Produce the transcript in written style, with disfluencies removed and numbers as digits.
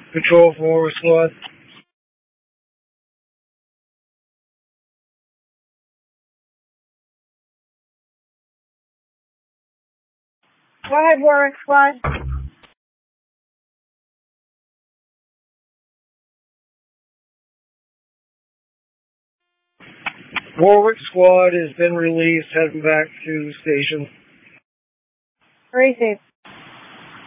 Control for Warwick Squad. Go ahead, Warwick Squad. Warwick Squad has been released, heading back to station. Receive.